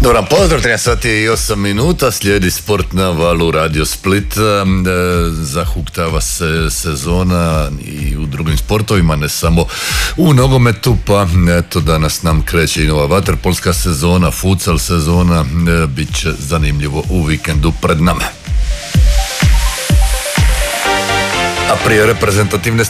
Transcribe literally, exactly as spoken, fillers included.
Dobar pozdrav, trinaest sati i osam minuta, slijedi sport na valu Radio Split. Zahuktava se sezona i u drugim sportovima, ne samo u nogometu, pa eto danas nam kreće i nova vaterpolska sezona, futsal sezona, bit će zanimljivo u vikendu pred nama. A prije reprezentativne